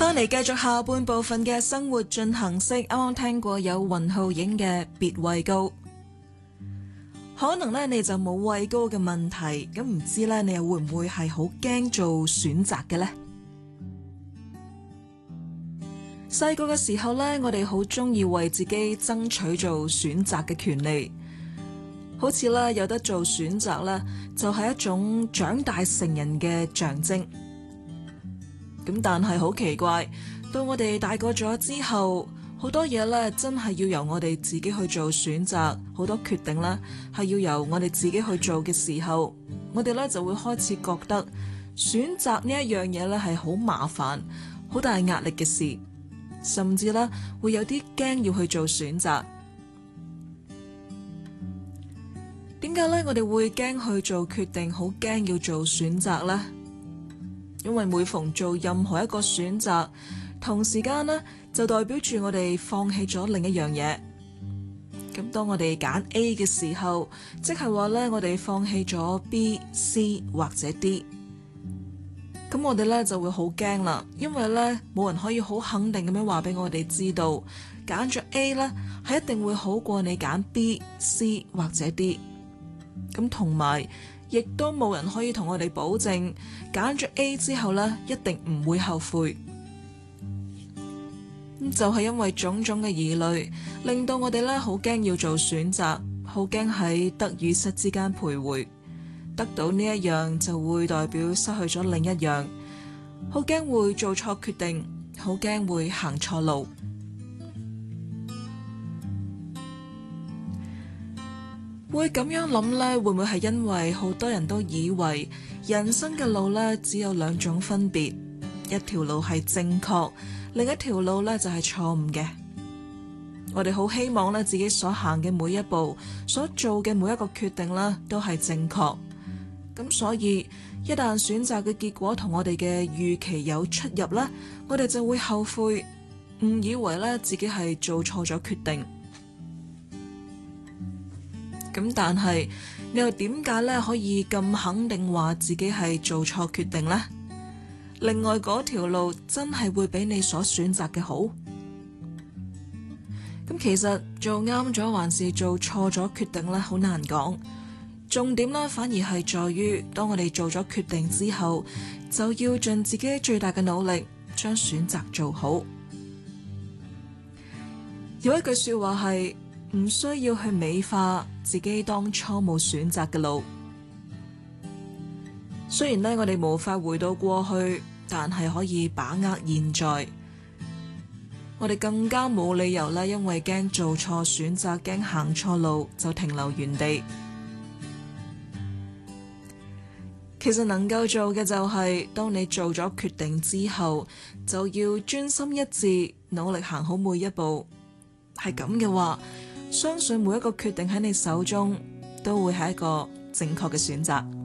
翻嚟繼續下半部分嘅生活進行式，啱啱聽過有雲浩影嘅別畏高。可能咧你就冇畏高嘅問題，咁唔知咧你又會唔會係好驚做選擇嘅呢？細個嘅時候咧，我哋好中意為自己爭取做選擇嘅權利，好似咧有得做選擇咧，就係一種長大成人嘅象徵。咁但係好奇怪，到我哋大個咗之後，好多嘢咧真係要由我哋自己去做選擇，好多決定咧係要由我哋自己去做嘅時候，我哋咧就會開始覺得選擇呢一樣嘢咧係好麻煩、好大壓力嘅事，甚至咧會有啲驚要去做選擇。點解咧我哋會驚去做決定，好驚要做選擇呢？因為每逢做任何一個選擇，同時間呢就代表住我哋放棄咗另一樣嘢。咁當我哋揀 A 嘅時候，即係話呢，我哋放棄咗 B、C 或者 D。咁我哋呢就會好驚啦，因為呢冇人可以好肯定咁樣話俾我哋知道，揀咗 A 呢係一定會好過你揀 B、C 或者 D。咁同埋，亦都冇人可以同我哋保證揀咗 A 之後呢，一定唔會後悔。就係因為種種嘅疑慮，令到我哋呢好驚要做選擇，好驚喺得與失之間徘徊。得到呢一樣就會代表失去咗另一樣，好驚會做錯決定，好驚會行錯路。會咁樣諗呢，會唔會係因為好多人都以為人生嘅路呢只有兩種分別，一條路係正確，另一條路呢就係錯誤嘅。我哋好希望呢自己所行嘅每一步，所做嘅每一個決定呢都係正確。咁所以一旦選擇嘅結果同我哋嘅預期有出入呢，我哋就會後悔，誤以為呢自己係做錯咗決定。咁但係你又點解咧可以咁肯定話自己係做錯決定呢？另外嗰條路真係會比你所選擇嘅好？咁其實做啱咗還是做錯咗決定咧，好難講。重點咧反而係在於，當我哋做咗決定之後，就要盡自己最大嘅努力將選擇做好。有一句說話係，唔需要去美化自己當初冇選擇嘅路。雖然呢，我哋無法回到過去，但係可以把握現在。我哋更加冇理由呢，因為驚做錯選擇，驚行錯路就停留原地。其實能夠做嘅就係，當你做咗決定之後，就要專心一致，努力行好每一步。係咁嘅話，相信每一個決定喺你手中都會係一個正確嘅選擇。